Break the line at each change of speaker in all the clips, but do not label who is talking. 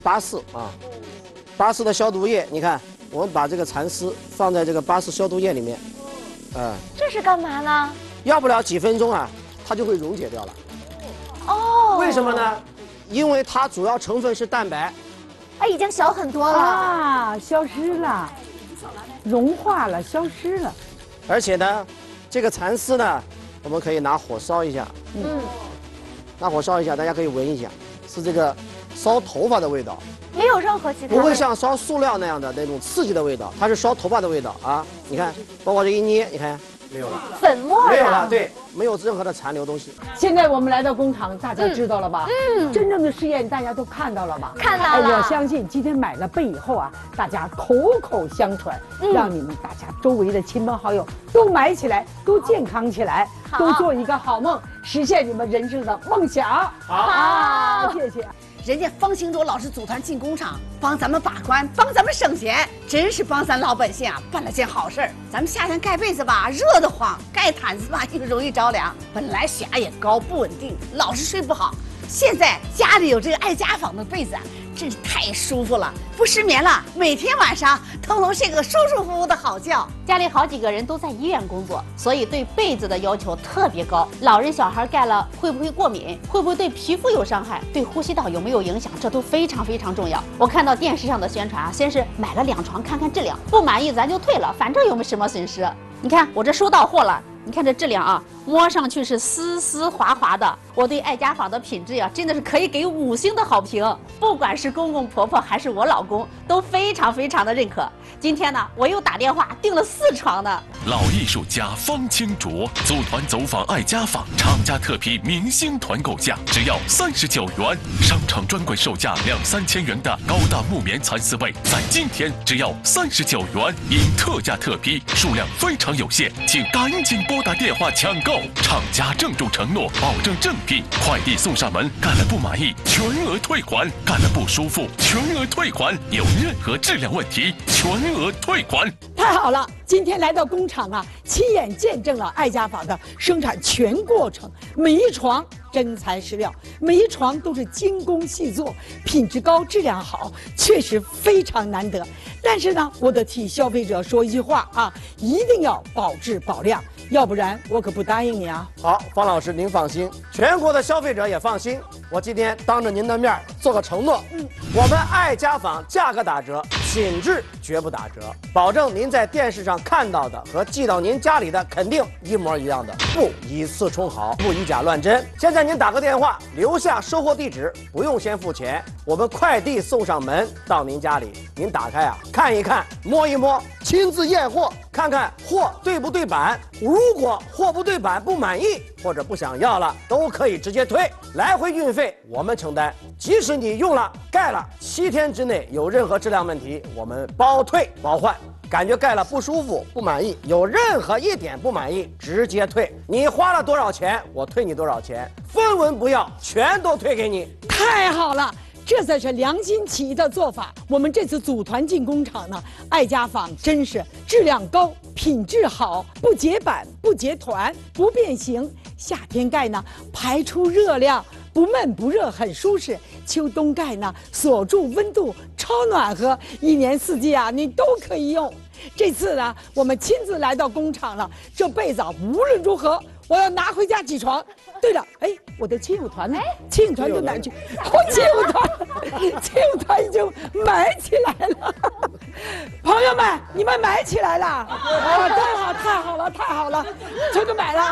巴氏啊，巴氏的消毒液，你看，我们把这个蚕丝放在这个巴氏消毒液里面，
这是干嘛呢？
要不了几分钟啊，它就会溶解掉了。
哦，
为什么呢？因为它主要成分是蛋白。
哎，已经小很多了
啊，消失了，融化了，消失了。
而且呢，这个蚕丝呢，我们可以拿火烧一下，拿火烧一下，大家可以闻一下，是这个烧头发的味道，
没有任何其他，
不会像烧塑料那样的那种刺激的味道，它是烧头发的味道啊！你看，包括这一捏，你看没有了，
粉末
没有了，对，没有任何的残留东西。
现在我们来到工厂，大家知道了吧？真正的试验大家都看到了吧？
看到了。
我相信今天买了被以后啊，大家口口相传，让你们大家周围的亲朋好友都买起来，都健康起来，都做一个好梦，实现你们人生的梦想。好，谢谢。
人家方兴洲老师组团进工厂，帮咱们把关，帮咱们省钱，真是帮咱老百姓啊办了件好事儿。咱们夏天盖被子吧，热得慌；盖毯子吧，又容易着凉。本来血压也高，不稳定，老是睡不好。现在家里有这个爱家纺的被子啊，真是太舒服了，不失眠了。每天晚上都能睡个舒舒服服的好觉。
家里好几个人都在医院工作，所以对被子的要求特别高。老人小孩盖了会不会过敏？会不会对皮肤有伤害？对呼吸道有没有影响？这都非常非常重要。我看到电视上的宣传啊，先是买了2床看看质量，不满意咱就退了，反正有没什么损失。你看我这收到货了。你看这质量啊，摸上去是丝丝滑滑的。我对爱家纺的品质呀，真的是可以给5星的好评。不管是公公婆婆还是我老公，都非常非常的认可。今天呢，我又打电话订了4床呢。
老艺术家方清卓组团走访爱家纺，厂家特批明星团购价只要39元，商场专柜售价2、3千元的高大木棉蚕丝被，在今天只要39元，因特价特批，数量非常有限，请赶紧拨打电话抢购。厂家郑重承诺，保证正品，快递送上门，干了不满意全额退款，干了不舒服全额退款，有任何质量问题全额退款。
太好了，今天来到工厂啊，亲眼见证了爱家纺的生产全过程，每一床真材实料，每一床都是精工细作，品质高，质量好，确实非常难得。但是呢，我得替消费者说一句话啊，一定要保质保量，要不然我可不答应你啊。
好，方老师您放心，全国的消费者也放心。我今天当着您的面做个承诺，我们爱家纺价格打折，品质绝不打折，保证您在电视上看到的和寄到您家里的肯定一模一样的，不以次充好，不以假乱真。现在您打个电话，留下收货地址，不用先付钱，我们快递送上门到您家里，您打开啊，看一看，摸一摸，亲自验货，看看货对不对版。如果货不对版不满意或者不想要了，都可以直接退，来回运费我们承担。即使你用了盖了7天之内有任何质量问题，我们包退包换。感觉盖了不舒服不满意，有任何一点不满意直接退，你花了多少钱我退你多少钱，分文不要，全都退给你。
太好了，这才是良心企业的做法。我们这次组团进工厂呢，爱家纺真是质量高，品质好，不结板不结团不变形，夏天盖呢排出热量，不闷不热，很舒适。秋冬盖呢，锁住温度，超暖和，一年四季啊，你都可以用。这次呢，我们亲自来到工厂了，这被子无论如何，我要拿回家几床。对了，哎，我的亲友团呢？亲友团就拿去，亲友团已经买起来了。朋友们，你们买起来了？啊，太好了，全都买了。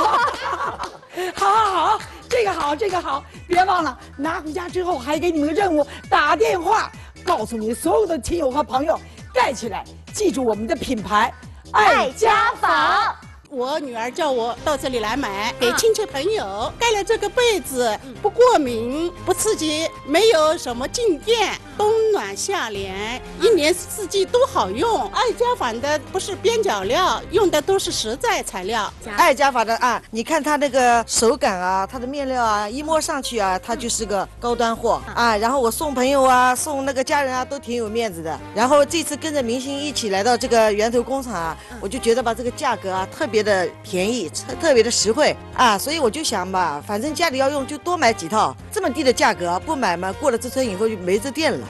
好，这个好，别忘了拿回家之后还给你们个任务，打电话告诉你所有的亲友和朋友盖起来，记住我们的品牌
爱家纺。
我女儿叫我到这里来买，给亲戚朋友盖了这个被子，不过敏，不刺激，没有什么静电，冬暖夏凉，一年四季都好用。爱家纺的不是边角料，用的都是实在材料。
爱家纺的啊，你看它那个手感啊，它的面料啊，一摸上去啊，它就是个高端货啊。然后我送朋友啊，送那个家人啊，都挺有面子的。然后这次跟着明星一起来到这个源头工厂啊，我就觉得吧，这个价格啊特别别的便宜，特别的实惠啊，所以我就想吧，反正家里要用就多买几套，这么低的价格不买嘛，过了这村以后就没这店了。